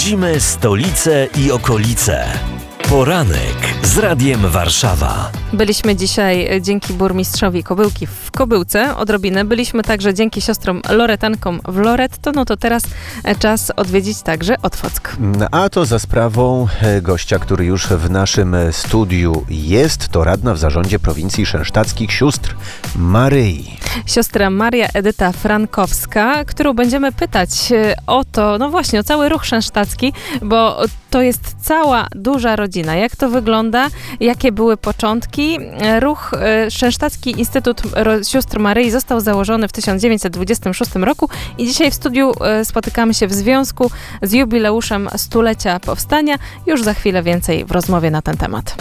Budzimy stolicę i okolice. Poranek z Radiem Warszawa. Byliśmy dzisiaj dzięki burmistrzowi Kobyłki w Kobyłce, odrobinę. Byliśmy także dzięki siostrom Loretankom w Loretto. No to teraz czas odwiedzić także Otwock. A to za sprawą gościa, który już w naszym studiu jest. To radna w zarządzie prowincji szensztackich sióstr Maryi. Siostra Maria Edyta Frankowska, którą będziemy pytać o to, no właśnie, o cały ruch szensztacki, bo to jest cała duża rodzina. Jak to wygląda? Jakie były początki? Ruch Szensztacki Instytut Sióstr Maryi został założony w 1926 roku i dzisiaj w studiu spotykamy się w związku z jubileuszem stulecia powstania. Już za chwilę więcej w rozmowie na ten temat.